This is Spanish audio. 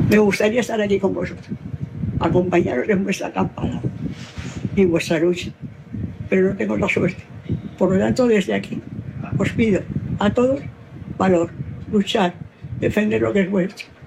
Me gustaría estar aquí con vosotros, acompañaros en vuestra campaña y vuestra lucha, pero no tengo la suerte. Por lo tanto, desde aquí os pido a todos valor, luchar, defender lo que es vuestro.